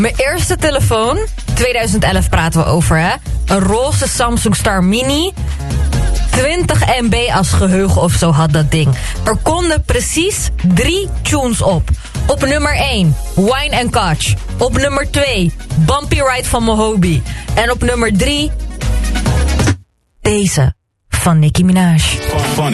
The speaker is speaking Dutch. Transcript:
Mijn eerste telefoon, 2011 praten we over, hè. Een roze Samsung Star Mini. 20 MB als geheugen of zo had dat ding. Er konden precies 3 tunes op. Op nummer 1, Wine and Catch. Op nummer 2, Bumpy Ride van Mohobi. En op nummer 3, deze van Nicki Minaj. Funny.